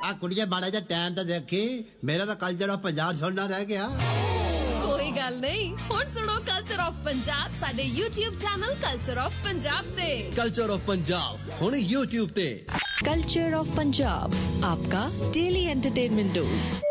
ਆ ਕੁੜੀਏ ਮਾੜਾ ਜਿਹਾ ਟਾਈਮ ਤਾਂ ਦੇਖੀ ਮੇਰਾ ਤਾਂ ਕਲਚਰ ਆਫ ਪੰਜਾਬ ਸੁਣਨਾ ਰਹਿ ਗਿਆ ਕੋਈ ਗੱਲ ਨਹੀਂ ਹੁਣ ਸੁਣੋ ਕਲਚਰ ਆਫ ਪੰਜਾਬ ਸਾਡੇ YouTube channel culture of Punjab ਤੇ ਕਲਚਰ ਆਫ ਪੰਜਾਬ ਹੁਣ YouTube ਤੇ कल्चर ऑफ पंजाब आपका डेली एंटरटेनमेंट डोज।